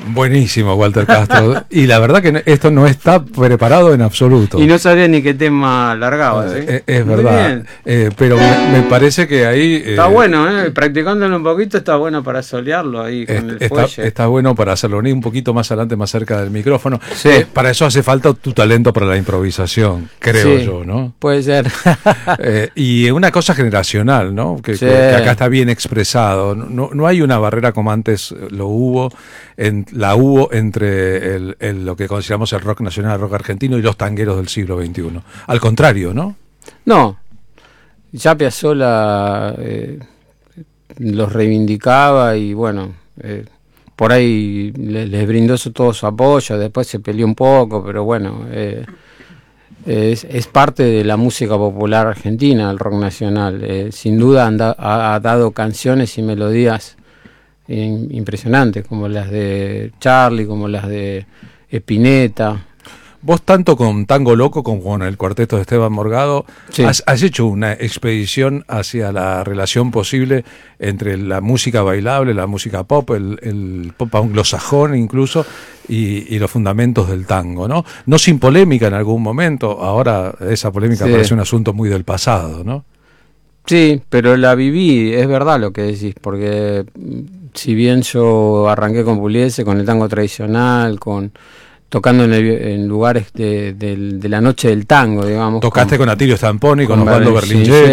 Buenísimo, Walter Castro. Y la verdad que esto no está preparado en absoluto. Y no sabía ni qué tema largaba, ¿sí? Es verdad. Pero me parece que ahí... está bueno, practicándolo un poquito está bueno para solearlo ahí con el fuelle. Está bueno para hacerlo un poquito más adelante, más cerca del micrófono. Sí. Para eso hace falta tu talento para la improvisación, creo Sí, yo, ¿no? Puede ser. Y una cosa generacional, ¿no? Sí. Que acá está bien expresado. No hay una barrera como antes lo hubo, entre lo que consideramos el rock nacional, el rock argentino y los tangueros del siglo XXI. Al contrario, ¿no? No, ya Piazzolla los reivindicaba y bueno, por ahí les brindó todo su apoyo, después se peleó un poco, pero bueno, es parte de la música popular argentina, el rock nacional. Sin duda ha dado canciones y melodías impresionantes, como las de Charly, como las de Spinetta. Vos tanto con Tango Loco como con el cuarteto de Esteban Morgado, sí, has hecho una expedición hacia la relación posible entre la música bailable, la música pop, el pop anglosajón incluso, y los fundamentos del tango, ¿no? No sin polémica en algún momento, ahora esa polémica sí parece un asunto muy del pasado, ¿no? Sí, pero la viví, es verdad lo que decís, porque si bien yo arranqué con Pugliese, con el tango tradicional, tocando en lugares de la noche del tango, digamos. Tocaste con Atilio Stamponi, con Osvaldo Berlingeri.